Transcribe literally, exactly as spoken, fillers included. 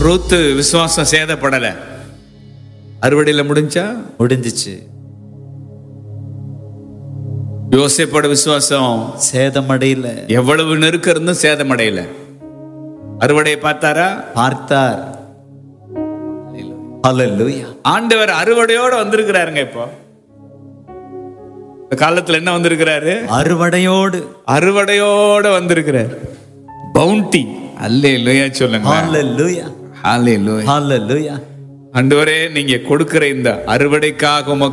ரூத்து விசுவாசம் சேதப்படல. அறுவடையில முடிஞ்சா முடிஞ்சிச்சு. யோசேப்போட விசுவாசம் சேதமடையில. எவ்வளவு நெருக்கம் இருந்தும் சேதமடையில. அறுவடையை பார்த்தாரா? பார்த்தார். ஹல்லேலூயா. ஆண்டவர் அறுவடையோட வந்திருக்கிறாருங்க. இப்போ இந்த காலத்துல என்ன வந்திருக்கிறாரு? அறுவடையோடு. அறுவடையோட வந்திருக்கிறார். பவுண்டி. அல்லேலூயா சொல்லுங்க. ஹல்லேலூயா. ஹல்லேலூயா. ஹல்லேலூயா. ஆண்டவரே, நீங்க கொடுக்கிற இந்த அறுவடைக்காக உமக்கு